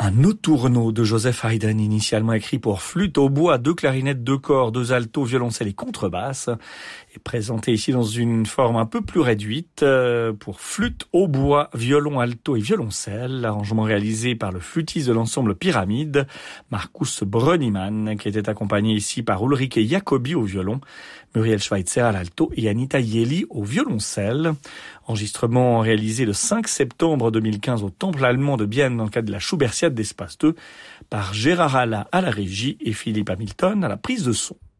Un Notturno de Joseph Haydn, initialement écrit pour flûte au bois, 2 clarinettes, 2 cordes, 2 altos, violoncelle et contrebasse, est présenté ici dans une forme un peu plus réduite pour flûte au bois, violon, alto et violoncelle. L'arrangement réalisé par le flûtiste de l'ensemble Pyramide, Markus Brönnimann, qui était accompagné ici par Ulrike Jacobi au violon, Muriel Schweitzer à l'alto et Anita Yeli au violoncelle. Enregistrement réalisé le 5 septembre 2015 au Temple allemand de Bienne dans le cadre de la Schubertiade d'Espace 2 par Gérard Alla à la régie et Philippe Hamilton à la prise de son.